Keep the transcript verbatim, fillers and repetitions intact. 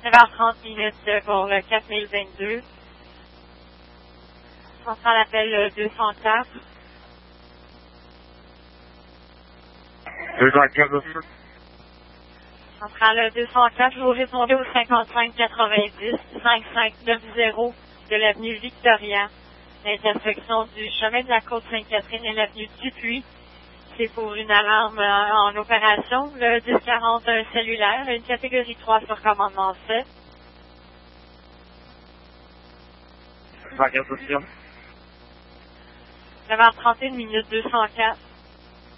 neuf heures trente minutes pour le quatre mille vingt-deux. On prend l'appel deux cent quatre. deux cent quatre, monsieur. On prend le deux cent quatre, vous répondez au cinquante-cinq quatre-vingt-dix cinquante-cinq quatre-vingt-dix de l'avenue Victoria, l'intersection du chemin de la Côte-Sainte-Catherine et l'avenue Dupuis. C'est pour une alarme en, en opération, le dix quarante un cellulaire, une catégorie trois sur commandement sept. deux cent quatre, monsieur. neuf heures trente et une minutes deux cent quatre.